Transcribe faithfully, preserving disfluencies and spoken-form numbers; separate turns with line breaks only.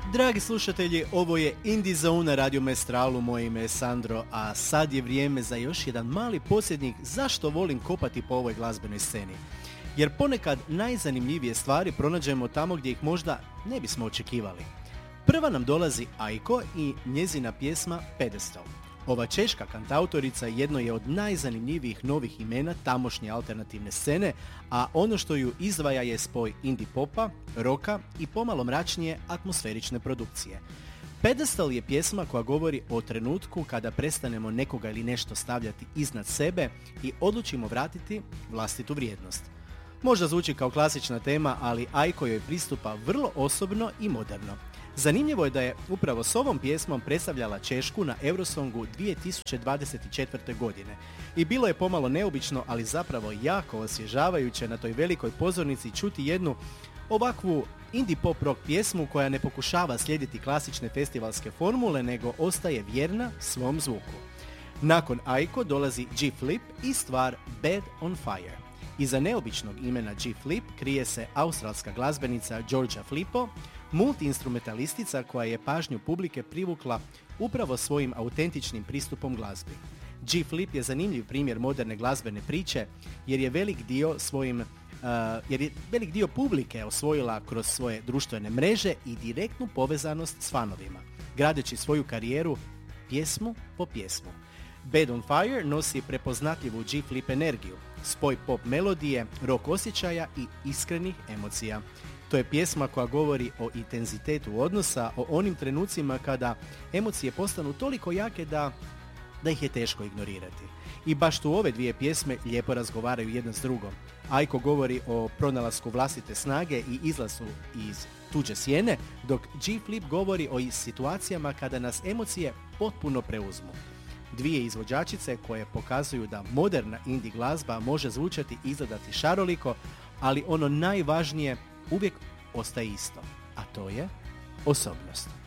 Dragi slušatelji, ovo je Indie Zone na Radio Mestralu, moje ime je Sandro, a sad je vrijeme za još jedan mali podsjetnik zašto volim kopati po ovoj glazbenoj sceni. Jer ponekad najzanimljivije stvari pronađemo tamo gdje ih možda ne bismo očekivali. Prva nam dolazi Aiko i njezina pjesma Pedestal. Ova češka kantautorica jedno je od najzanimljivijih novih imena tamošnje alternativne scene, a ono što ju izdvaja je spoj indie popa, roka i pomalo mračnije atmosferične produkcije. Pedestal je pjesma koja govori o trenutku kada prestanemo nekoga ili nešto stavljati iznad sebe i odlučimo vratiti vlastitu vrijednost. Možda zvuči kao klasična tema, ali Aiko joj pristupa vrlo osobno i moderno. Zanimljivo je da je upravo s ovom pjesmom predstavljala Češku na Eurosongu dvije tisuće dvadeset četvrte. godine. I bilo je pomalo neobično, ali zapravo jako osvježavajuće na toj velikoj pozornici čuti jednu ovakvu indie pop rock pjesmu koja ne pokušava slijediti klasične festivalske formule, nego ostaje vjerna svom zvuku. Nakon Aiko dolazi G-Flip i stvar Bed on Fire. Iza neobičnog imena G-Flip krije se australska glazbenica Georgia Flippo, multiinstrumentalistica koja je pažnju publike privukla upravo svojim autentičnim pristupom glazbi. G-Flip je zanimljiv primjer moderne glazbene priče jer je velik dio svojim uh, jer je velik dio publike osvojila kroz svoje društvene mreže i direktnu povezanost s fanovima, gradeći svoju karijeru pjesmu po pjesmu. Bed on Fire nosi prepoznatljivu G-Flip energiju, spoj pop melodije, rock osjećaja i iskrenih emocija. To je pjesma koja govori o intenzitetu odnosa, o onim trenucima kada emocije postanu toliko jake da, da ih je teško ignorirati. I baš tu ove dvije pjesme lijepo razgovaraju jedna s drugom. Aiko govori o pronalasku vlastite snage i izlazu iz tuđe sjene, dok G-Flip govori o situacijama kada nas emocije potpuno preuzmu. Dvije izvođačice koje pokazuju da moderna indie glazba može zvučati i izgledati šaroliko, ali ono najvažnije uvijek ostaje isto, a to je osobnost.